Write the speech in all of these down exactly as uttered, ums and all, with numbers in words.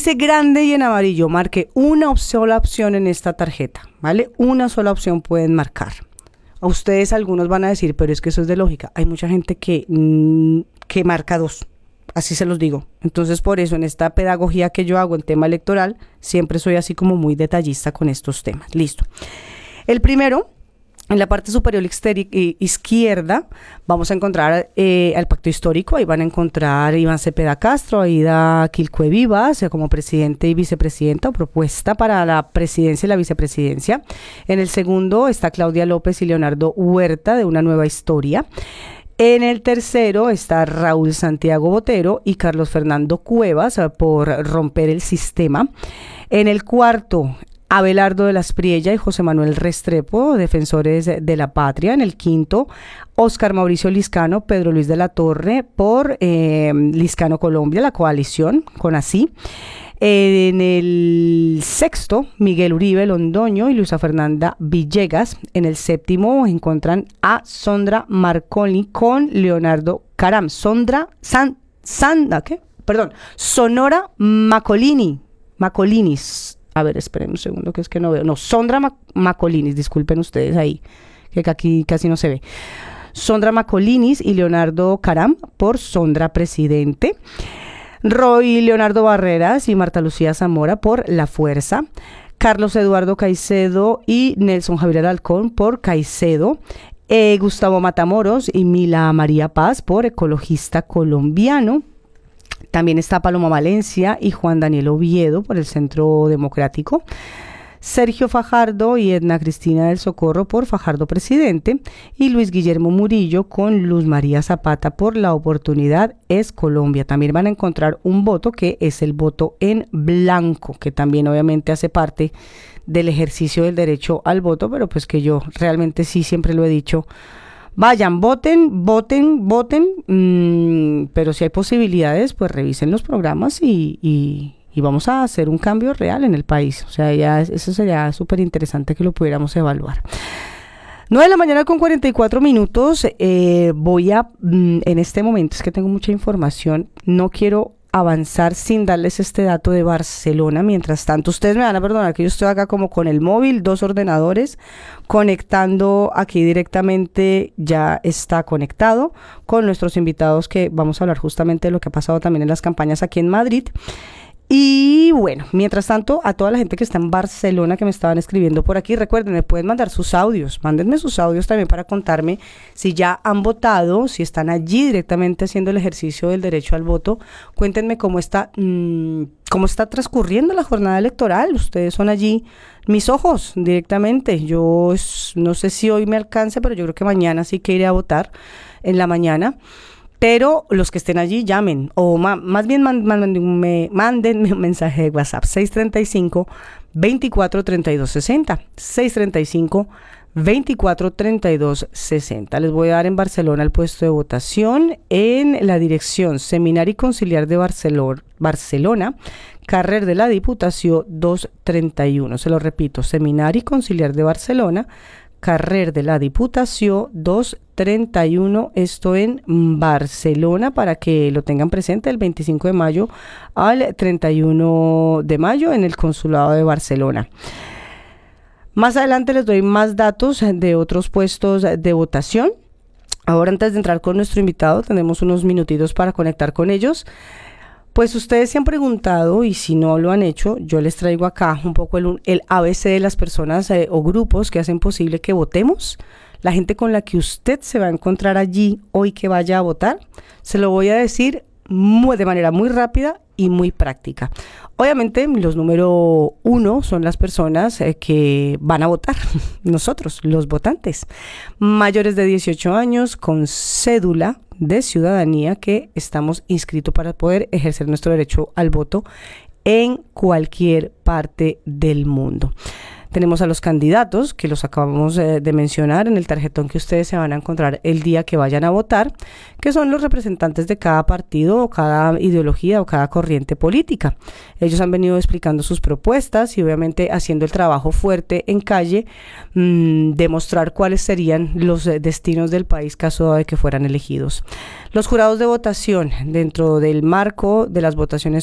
dice grande y en amarillo, marque una sola opción en esta tarjeta, ¿vale? Una sola opción pueden marcar. A ustedes algunos van a decir, pero es que eso es de lógica. Hay mucha gente que, mmm, que marca dos, así se los digo. Entonces, por eso, en esta pedagogía que yo hago en tema electoral, siempre soy así como muy detallista con estos temas. Listo. El primero, en la parte superior izquierda, vamos a encontrar eh, al Pacto Histórico. Ahí van a encontrar Iván Cepeda Castro, Aida Quilcue Vivas como presidente y vicepresidenta, o propuesta para la presidencia y la vicepresidencia. En el segundo está Claudia López y Leonardo Huerta, de Una Nueva Historia. En el tercero está Raúl Santiago Botero y Carlos Fernando Cuevas, por Romper el Sistema. En el cuarto, Abelardo de la Espriella y José Manuel Restrepo, Defensores de la Patria. En el quinto, Óscar Mauricio Liscano, Pedro Luis de la Torre, por eh, Liscano Colombia, la coalición con así. En el sexto, Miguel Uribe Londoño y Luisa Fernanda Villegas. En el séptimo encuentran a Sondra Marconi con Leonardo Caram. Sondra San, Sanda, ¿qué? Perdón, Sonora Macolini, Macolinis. A ver, esperen un segundo, que es que no veo. No, Sondra Mac- Macolinis, disculpen ustedes ahí, que aquí casi no se ve. Sondra Macolinis y Leonardo Caram por Sondra Presidente. Roy Leonardo Barreras y Marta Lucía Zamora por La Fuerza. Carlos Eduardo Caicedo y Nelson Javier Alarcón por Caicedo. Eh, Gustavo Matamoros y Mila María Paz por Ecologista Colombiano. También está Paloma Valencia y Juan Daniel Oviedo por el Centro Democrático. Sergio Fajardo y Edna Cristina del Socorro por Fajardo Presidente. Y Luis Guillermo Murillo con Luz María Zapata por La Oportunidad es Colombia. También van a encontrar un voto que es el voto en blanco, que también obviamente hace parte del ejercicio del derecho al voto, pero pues que yo realmente sí siempre lo he dicho. Vayan, voten, voten, voten, mmm, pero si hay posibilidades, pues revisen los programas y, y, y vamos a hacer un cambio real en el país. O sea, ya eso sería súper interesante que lo pudiéramos evaluar. nueve de la mañana con cuarenta y cuatro minutos. Eh, voy a, mmm, en este momento, es que tengo mucha información, no quiero avanzar sin darles este dato de Barcelona. Mientras tanto, ustedes me van a perdonar que yo estoy acá como con el móvil, dos ordenadores, conectando aquí directamente, ya está conectado con nuestros invitados, que vamos a hablar justamente de lo que ha pasado también en las campañas aquí en Madrid. Y bueno, mientras tanto, a toda la gente que está en Barcelona, que me estaban escribiendo por aquí, recuerden, me pueden mandar sus audios, mándenme sus audios también para contarme si ya han votado, si están allí directamente haciendo el ejercicio del derecho al voto. Cuéntenme cómo está, mmm, cómo está transcurriendo la jornada electoral. Ustedes son allí mis ojos directamente. Yo es, no sé si hoy me alcance, pero yo creo que mañana sí que iré a votar en la mañana. Pero los que estén allí llamen, o ma, más bien mándenme, mándenme un mensaje de WhatsApp, seis treinta y cinco, veinticuatro treinta y dos sesenta, seis treinta y cinco, veinticuatro treinta y dos sesenta. Les voy a dar en Barcelona el puesto de votación en la dirección Seminari Conciliar de Barcelona, Barcelona, carrer de la Diputació doscientos treinta y uno. Se lo repito, Seminari Conciliar de Barcelona, carrer de la Diputació doscientos treinta y uno, esto en Barcelona, para que lo tengan presente, el veinticinco de mayo al treinta y uno de mayo en el Consulado de Barcelona. Más adelante les doy más datos de otros puestos de votación. Ahora, antes de entrar con nuestro invitado, tenemos unos minutitos para conectar con ellos. Pues ustedes se han preguntado, y si no lo han hecho, yo les traigo acá un poco el, el A B C de las personas eh, o grupos que hacen posible que votemos. La gente con la que usted se va a encontrar allí hoy que vaya a votar, se lo voy a decir muy, de manera muy rápida y muy práctica. Obviamente, los número uno son las personas eh, que van a votar, nosotros, los votantes, mayores de dieciocho años, con cédula de ciudadanía, que estamos inscritos para poder ejercer nuestro derecho al voto en cualquier parte del mundo. Tenemos a los candidatos, que los acabamos eh, de mencionar en el tarjetón que ustedes se van a encontrar el día que vayan a votar, que son los representantes de cada partido o cada ideología o cada corriente política. Ellos han venido explicando sus propuestas y obviamente haciendo el trabajo fuerte en calle, mmm, demostrar cuáles serían los eh, destinos del país caso de que fueran elegidos. Los jurados de votación dentro del marco de las votaciones son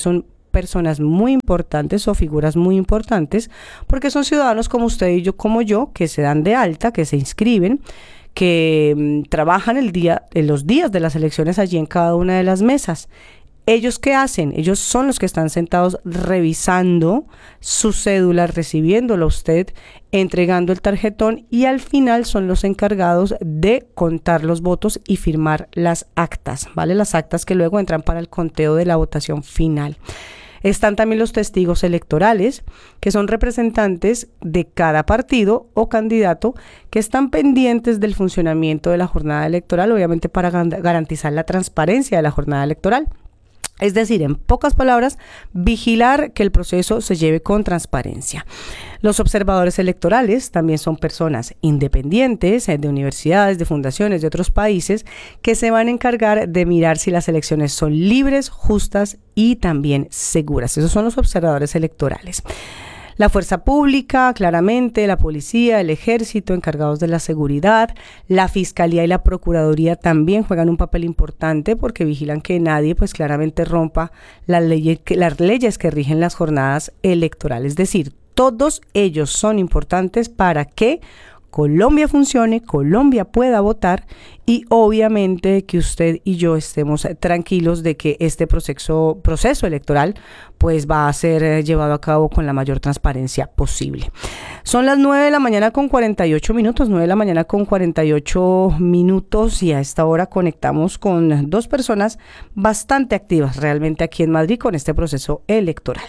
personas muy importantes o figuras muy importantes, porque son ciudadanos como usted y yo, como yo, que se dan de alta, que se inscriben, que mmm, trabajan el día, en los días de las elecciones allí en cada una de las mesas. ¿Ellos qué hacen? Ellos son los que están sentados revisando su cédula, recibiéndola usted, entregando el tarjetón, y al final son los encargados de contar los votos y firmar las actas, ¿vale? Las actas que luego entran para el conteo de la votación final. Están también los testigos electorales, que son representantes de cada partido o candidato que están pendientes del funcionamiento de la jornada electoral, obviamente para garantizar la transparencia de la jornada electoral. Es decir, en pocas palabras, vigilar que el proceso se lleve con transparencia. Los observadores electorales también son personas independientes de universidades, de fundaciones de otros países que se van a encargar de mirar si las elecciones son libres, justas y también seguras. Esos son los observadores electorales. La fuerza pública, claramente, la policía, el ejército, encargados de la seguridad, la fiscalía y la procuraduría también juegan un papel importante porque vigilan que nadie, pues claramente rompa las leyes, las leyes que rigen las jornadas electorales. Es decir, todos ellos son importantes para que Colombia funcione, Colombia pueda votar y obviamente que usted y yo estemos tranquilos de que este proceso, proceso electoral pues va a ser llevado a cabo con la mayor transparencia posible. Son las nueve de la mañana con cuarenta y ocho minutos, nueve de la mañana con cuarenta y ocho minutos y a esta hora conectamos con dos personas bastante activas realmente aquí en Madrid con este proceso electoral.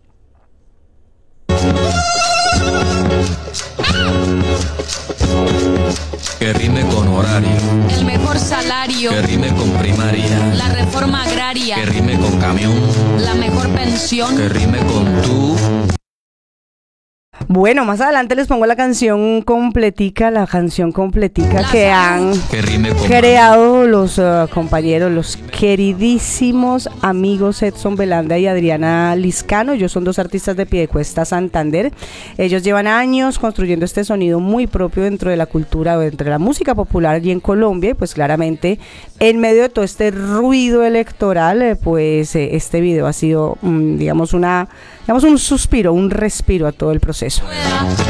Que rime con horario. El mejor salario. Que rime con primaria. La reforma agraria. Que rime con camión. La mejor pensión. Que rime con tú. Bueno, más adelante les pongo la canción completica, la canción completica la que han que rime con creado los uh, compañeros, los queridísimos amigos Edson Belanda y Adriana Liscano. Ellos son dos artistas de Piedecuesta, Santander. Ellos llevan años construyendo este sonido muy propio dentro de la cultura, dentro de la música popular allí en Colombia. Y pues claramente, en medio de todo este ruido electoral, eh, pues eh, este video ha sido, mm, digamos, una, digamos, un suspiro, un respiro a todo el proceso.